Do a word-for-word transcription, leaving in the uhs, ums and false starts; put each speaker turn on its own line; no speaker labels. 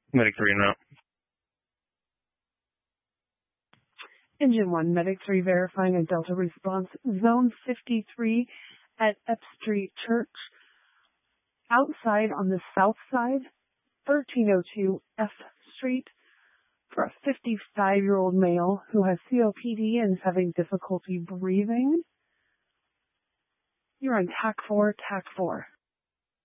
Medic three and out.
Engine one, Medic three verifying a Delta response. Zone fifty-three at Epps Street Church. Outside on the south side, thirteen oh two F Street, for a fifty-five-year-old male who has C O P D and is having difficulty breathing. You're on T A C four, T A C four.